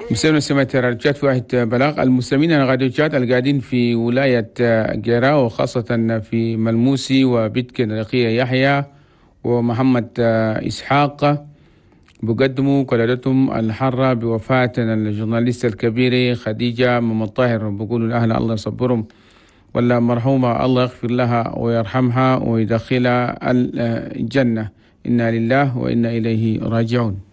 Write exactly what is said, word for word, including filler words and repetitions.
مسلمين سمعت راديوات في واحد بلاغ المسلمين الراديوات القاعدين في ولاية جيرا وخاصة في ملموسي وبتكن رقية يحيى ومحمد إسحاق بقدموا قلادتهم الحارة بوفاة الجورناليست الكبير خديجة محمد طاهر. بقولوا الأهل الله يصبرهم ولا مرحومة الله يغفر لها ويرحمها ويدخلها الجنة. إنا لله وإنا إليه راجعون.